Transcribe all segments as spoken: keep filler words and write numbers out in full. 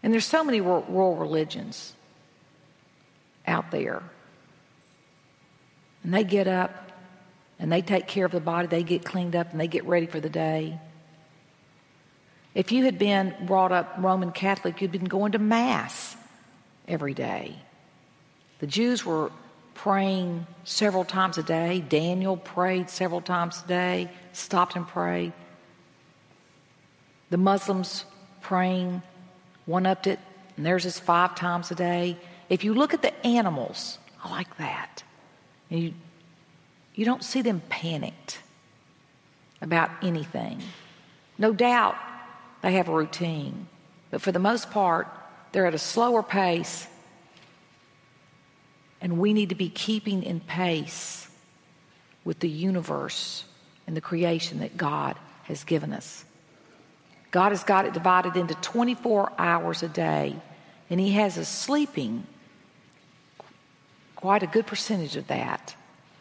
And there's so many world religions out there. And they get up and they take care of the body. They get cleaned up and they get ready for the day. If you had been brought up Roman Catholic, you'd been going to Mass every day. The Jews were praying several times a day. Daniel prayed several times a day, stopped and prayed. The Muslims praying, one-upped it, and theirs is five times a day. If you look at the animals, I like that. And you, you don't see them panicked about anything. No doubt they have a routine, but for the most part, they're at a slower pace, and we need to be keeping in pace with the universe and the creation that God has given us. God has got it divided into twenty-four hours a day, and He has us sleeping quite a good percentage of that.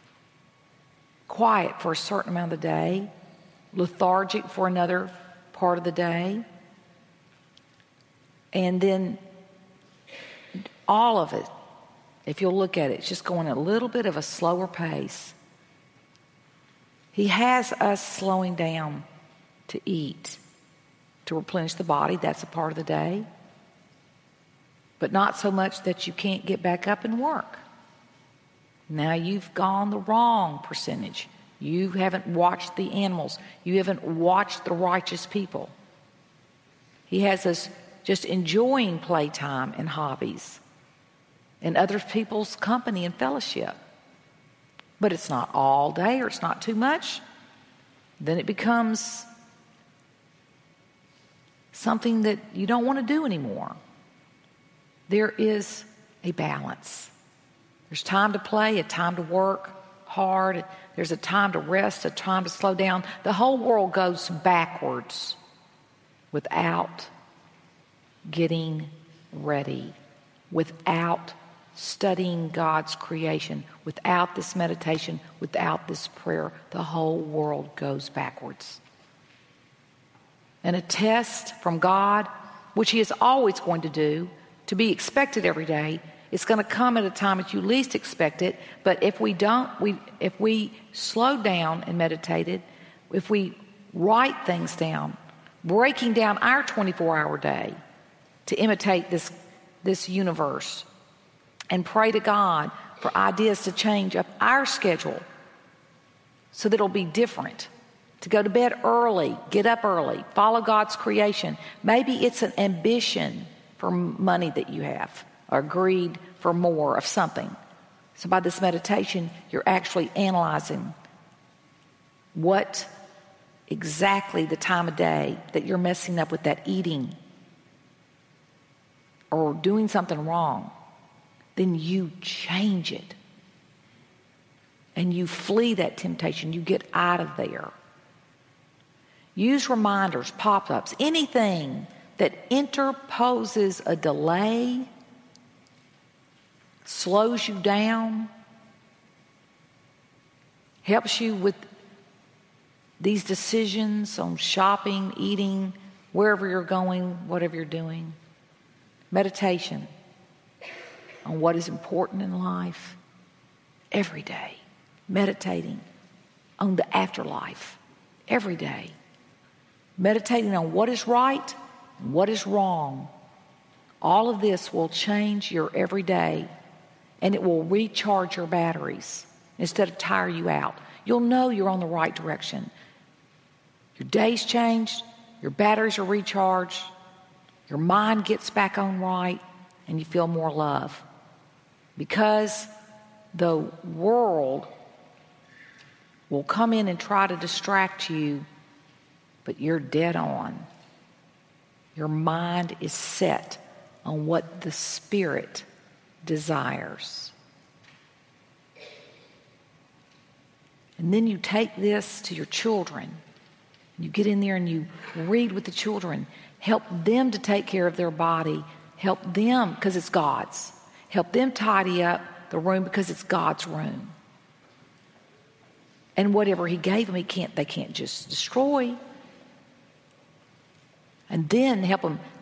Quiet for a certain amount of the day, lethargic for another part of the day, and then all of it, if you'll look at it, it's just going at a little bit of a slower pace. He has us slowing down to eat, to replenish the body. That's a part of the day. But not so much that you can't get back up and work. Now you've gone the wrong percentage. You haven't watched the animals. You haven't watched the righteous people. He has us just enjoying playtime and hobbies and other people's company and fellowship. But it's not all day, or it's not too much. Then it becomes something that you don't want to do anymore. There is a balance. There's time to play, a time to work hard. There's a time to rest, a time to slow down. The whole world goes backwards without getting ready, without studying God's creation, without this meditation, without this prayer. The whole world goes backwards. And a test from God, which He is always going to do, to be expected every day, it's going to come at a time that you least expect it. But if we don't, we if we slow down and meditated, if we write things down, breaking down our twenty-four hour day to imitate this, this universe, and pray to God for ideas to change up our schedule so that it'll be different. To go to bed early, get up early, follow God's creation. Maybe it's an ambition for money that you have, or greed for more of something. So by this meditation, you're actually analyzing what exactly the time of day that you're messing up with that eating or doing something wrong. Then you change it. And you flee that temptation. You get out of there. Use reminders, pop-ups, anything that interposes a delay, slows you down, helps you with these decisions on shopping, eating, wherever you're going, whatever you're doing. Meditation on what is important in life every day. Meditating on the afterlife every day. Meditating on what is right and what is wrong. All of this will change your everyday, and it will recharge your batteries instead of tire you out. You'll know you're on the right direction. Your day's changed, your batteries are recharged, your mind gets back on right, and you feel more love. Because the world will come in and try to distract you, but you're dead on. Your mind is set on what the Spirit desires. And then you take this to your children. You get in there and you read with the children. Help them to take care of their body. Help them, because it's God's. Help them tidy up the room because it's God's room. And whatever He gave them, he can't, they can't just destroy. And then help them